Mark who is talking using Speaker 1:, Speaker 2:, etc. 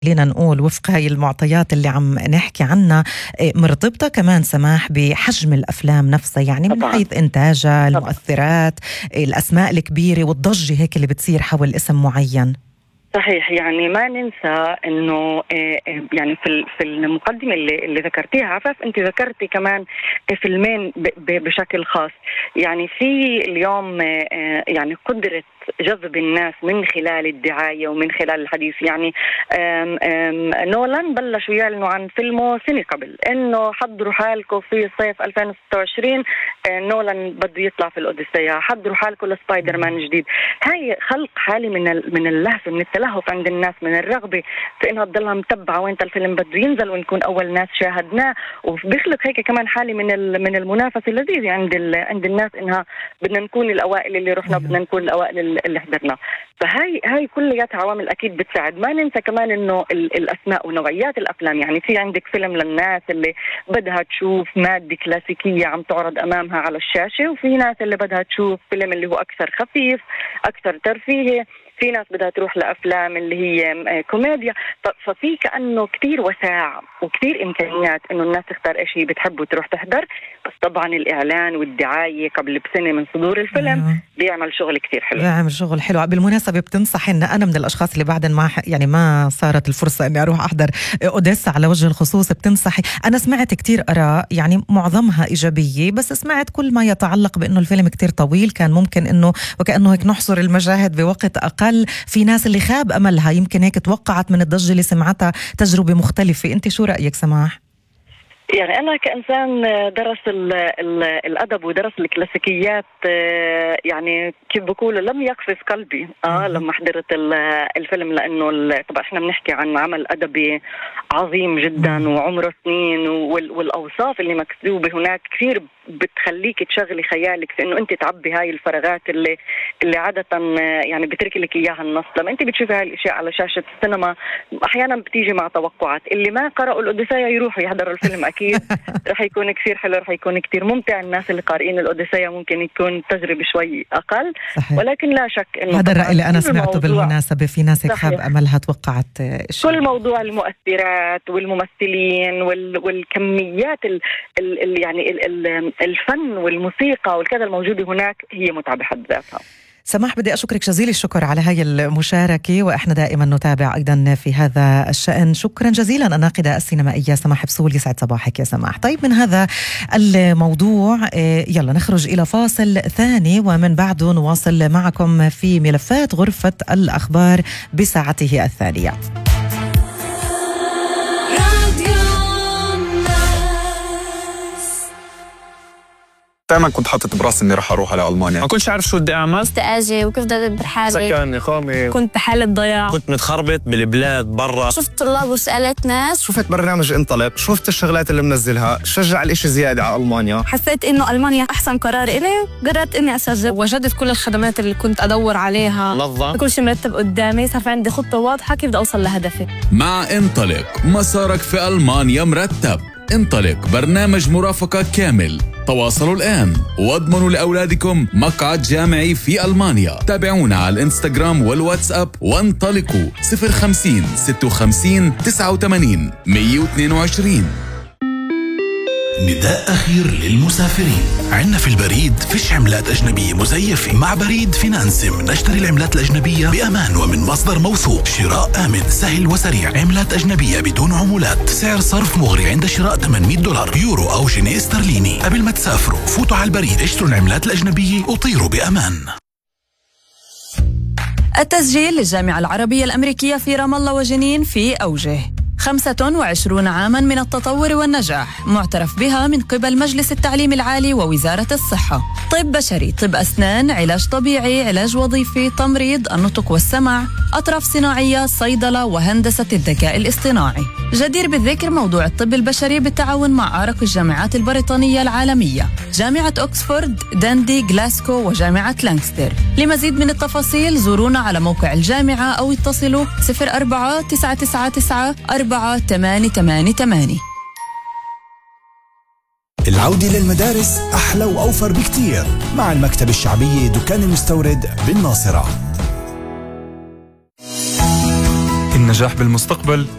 Speaker 1: خلينا نقول وفق هاي المعطيات اللي عم نحكي عنها مرتبطة كمان سماح بحجم الأفلام نفسها، يعني من حيث إنتاجها، المؤثرات، الأسماء الكبيرة والضجة هيك اللي بتصير حول اسم معين.
Speaker 2: صحيح، يعني ما ننسى انه يعني في المقدمه اللي ذكرتيها عفاف، انت ذكرتي كمان فيلمين بشكل خاص. يعني في اليوم يعني قدرة جذب الناس من خلال الدعاية ومن خلال الحديث. يعني نولان بلشوا يعلنوا عن فيلمه سنة قبل انه حضروا حالكم في صيف 2026 نولان بده يطلع في الأوديسيا، حضروا حالكم لسبايدر مان جديد. هاي خلق حالة من اللهفة، من التلهف عند الناس، من الرغبة في انها تضلها متبعة وين الفيلم بده ينزل ونكون اول ناس شاهدناه. وبيخلق هيك كمان حالة من المنافسة اللذيذة عند الناس، انها بدنا نكون الاوائل اللي رحنا، بدنا نكون الاوائل اللي حضرنا. فهاي كلياتها عوامل اكيد بتساعد. ما ننسى كمان انه الاسماء ونوعيات الافلام. يعني في عندك فيلم للناس اللي بدها تشوف مادة كلاسيكية عم تعرض امامها على الشاشة، وفي ناس اللي بدها تشوف فيلم اللي هو اكثر خفيف، اكثر ترفيهي، في ناس بدها تروح لأفلام اللي هي كوميديا. ففي كأنه كتير وساع وكتير إمكانيات إنه الناس تختار إيش هي بتحب وتروح تحضر. بس طبعا الإعلان والدعاية قبل بسنة من صدور الفيلم بيعمل شغل كتير حلو.
Speaker 1: بيعمل شغل حلو. بالمناسبة بتنصح إن أنا من الأشخاص اللي بعد ما صارت الفرصة إني أروح أحضر أوديسا على وجه الخصوص، بتنصحي؟ أنا سمعت كتير آراء يعني معظمها إيجابية، بس سمعت كل ما يتعلق بإنه الفيلم كتير طويل، كان ممكن إنه وكأنه هيك نحصر المشاهد بوقت أقل. في ناس اللي خاب أملها، يمكن هيك توقعت من الضجة اللي سمعتها تجربة مختلفة. أنت شو رأيك سماح؟
Speaker 2: يعني أنا كإنسان درس الأدب ودرس الكلاسيكيات، يعني كيف بقولوا لم يقفز قلبي لما حضرت الفيلم، لأنه طبعا إحنا بنحكي عن عمل أدبي عظيم جدا وعمره سنين، والأوصاف اللي مكتوبة هناك كثير بتخليك تشغلي خيالك في إنه أنت تعبي هاي الفراغات اللي عادة يعني بترك لك إياها النص. لما أنت بتشوفي هاي الأشياء على شاشة السينما أحيانا بتيجي مع توقعات. اللي ما قرأوا الأوديسيا يروحوا يحضروا الفيلم، أكيد رح يكون كثير حلو، رح يكون كثير ممتع. الناس اللي قارئين الأوديسيا ممكن يكون تجربة شوي أقل، صحيح. ولكن لا شك إنه
Speaker 1: هذا الرأي اللي أنا سمعته بالمناسبة. في ناس خاب أملها توقعت
Speaker 2: كل موضوع المؤثرات والممثلين والكميات يعني الفن والموسيقى والكذا الموجودة هناك هي متعة بحد ذاتها.
Speaker 1: سماح، بدي أشكرك جزيل الشكر على هاي المشاركة، وإحنا دائما نتابع أيضا في هذا الشأن. شكرا جزيلا الناقدة السينمائية سماح بسول، يسعد صباحك يا سماح. طيب، من هذا الموضوع يلا نخرج إلى فاصل ثاني، ومن بعده نواصل معكم في ملفات غرفة الأخبار بساعته الثانية.
Speaker 3: دائما كنت حاطط براسي اني رح اروح على المانيا، ما كنتش عارف شو بدي اعمل،
Speaker 4: كنت اجي وكيف بدي ادبر حالي،
Speaker 3: سكن اقامه،
Speaker 4: كنت بحالة ضياع،
Speaker 3: كنت متخربط بالبلاد برا.
Speaker 4: شفت طلاب وسالت ناس،
Speaker 3: شفت برنامج انطلق، شفت الشغلات اللي منزلها، شجع الاشي زياده على المانيا.
Speaker 4: حسيت انه المانيا احسن قرار الي، قررت اني اسجل. وجدت كل الخدمات اللي كنت ادور عليها،
Speaker 3: منظم،
Speaker 4: كل شيء مرتب قدامي، صار عندي خطه واضحه كيف بدي اوصل لهدفي.
Speaker 5: مع انطلق مسارك في المانيا مرتب. انطلق برنامج مرافقة كامل. تواصلوا الآن واضمنوا لأولادكم مقعد جامعي في ألمانيا. تابعونا على الانستغرام والواتساب وانطلقوا 050 56 89 122.
Speaker 6: نداء أخير للمسافرين. عنا في البريد فيش عملات أجنبية مزيفة. مع بريد فينانسم نشتري العملات الأجنبية بأمان ومن مصدر موثوق. شراء آمن سهل وسريع. عملات أجنبية بدون عمولات. سعر صرف مغري عند شراء $800 يورو أو جنيه استرليني. قبل ما تسافروا فوتوا على البريد، اشتروا العملات الأجنبية وطيروا بأمان.
Speaker 7: التسجيل للجامعة العربية الأمريكية في رام الله وجنين في أوجه. 25 عاماً من التطور والنجاح، معترف بها من قبل مجلس التعليم العالي ووزارة الصحة. طب بشري، طب أسنان، علاج طبيعي، علاج وظيفي، تمريض، النطق والسمع، أطراف صناعية، صيدلة، وهندسة الذكاء الاصطناعي. جدير بالذكر موضوع الطب البشري بالتعاون مع أرق الجامعات البريطانية العالمية، جامعة أكسفورد، داندي، غلاسكو، وجامعة لانكستر. لمزيد من التفاصيل زورونا على موقع الجامعة أو اتصلوا 04-999-4888.
Speaker 8: العودة للمدارس أحلى وأوفر بكتير مع المكتبة الشعبية دكان المستورد بالناصرة.
Speaker 9: إن
Speaker 3: النجاح بالمستقبل